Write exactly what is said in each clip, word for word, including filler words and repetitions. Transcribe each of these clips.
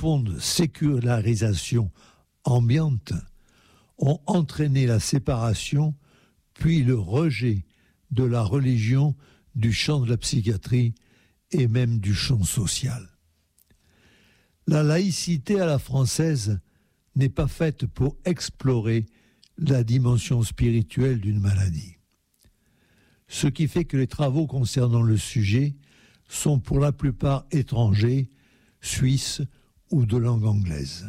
profonde sécularisation ambiante ont entraîné la séparation, puis le rejet de la religion du champ de la psychiatrie et même du champ social. La laïcité à la française n'est pas faite pour explorer la dimension spirituelle d'une maladie. Ce qui fait que les travaux concernant le sujet sont pour la plupart étrangers, suisses ou de langue anglaise.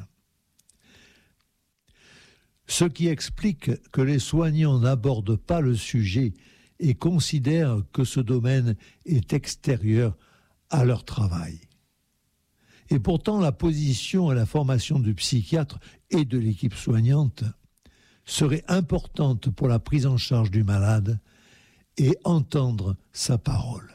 Ce qui explique que les soignants n'abordent pas le sujet et considèrent que ce domaine est extérieur à leur travail. Et pourtant, la position et la formation du psychiatre et de l'équipe soignante serait importante pour la prise en charge du malade et entendre sa parole.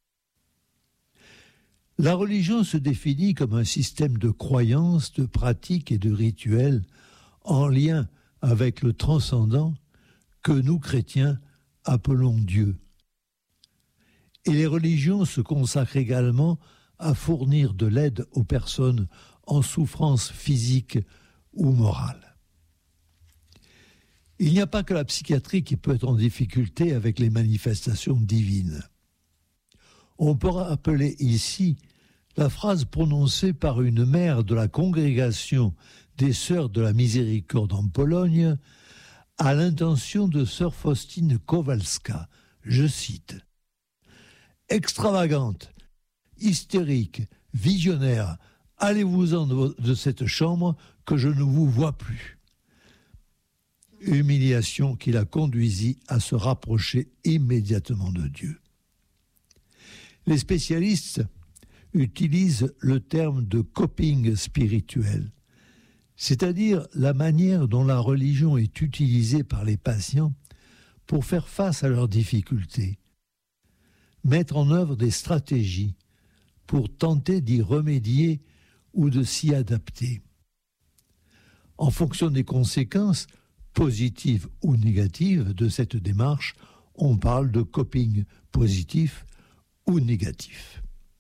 La religion se définit comme un système de croyances, de pratiques et de rituels en lien avec le transcendant que nous, chrétiens, appelons Dieu. Et les religions se consacrent également à fournir de l'aide aux personnes en souffrance physique ou morale. Il n'y a pas que la psychiatrie qui peut être en difficulté avec les manifestations divines. On peut rappeler ici la phrase prononcée par une mère de la congrégation des Sœurs de la Miséricorde en Pologne à l'intention de sœur Faustine Kowalska, je cite, « Extravagante, hystérique, visionnaire, allez-vous-en de, de cette chambre que je ne vous vois plus. » Humiliation qui la conduisit à se rapprocher immédiatement de Dieu. Les spécialistes utilisent le terme de coping spirituel, c'est-à-dire la manière dont la religion est utilisée par les patients pour faire face à leurs difficultés, mettre en œuvre des stratégies pour tenter d'y remédier ou de s'y adapter. En fonction des conséquences, positives ou négatives, de cette démarche, on parle de coping positif ou négatif.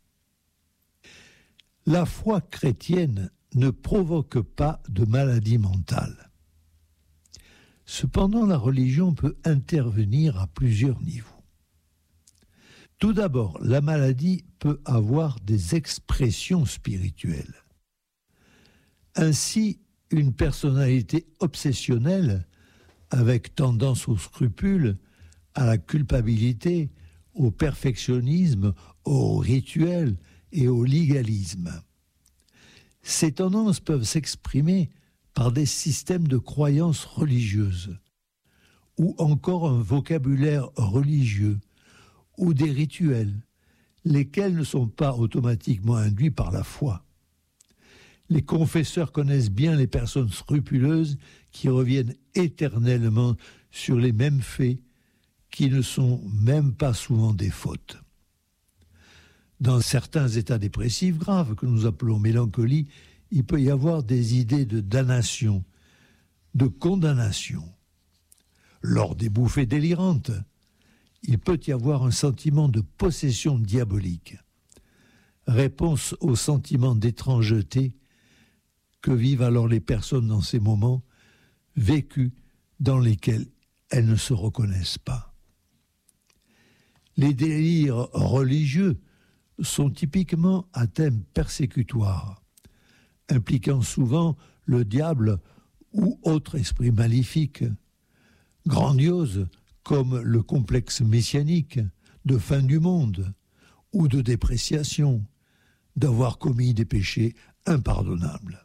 La foi chrétienne ne provoque pas de maladie mentale. Cependant, la religion peut intervenir à plusieurs niveaux. Tout d'abord, la maladie peut avoir des expressions spirituelles. Ainsi, une personnalité obsessionnelle, avec tendance au scrupule, à la culpabilité, au perfectionnisme, au rituel et au légalisme. Ces tendances peuvent s'exprimer par des systèmes de croyances religieuses, ou encore un vocabulaire religieux, ou des rituels, lesquels ne sont pas automatiquement induits par la foi. Les confesseurs connaissent bien les personnes scrupuleuses qui reviennent éternellement sur les mêmes faits, qui ne sont même pas souvent des fautes. Dans certains états dépressifs graves, que nous appelons mélancolie, il peut y avoir des idées de damnation, de condamnation. Lors des bouffées délirantes, il peut y avoir un sentiment de possession diabolique, réponse au sentiment d'étrangeté que vivent alors les personnes dans ces moments vécus dans lesquels elles ne se reconnaissent pas. Les délires religieux sont typiquement à thème persécutoire, impliquant souvent le diable ou autre esprit maléfique, grandiose comme le complexe messianique de fin du monde ou de dépréciation, d'avoir commis des péchés impardonnables.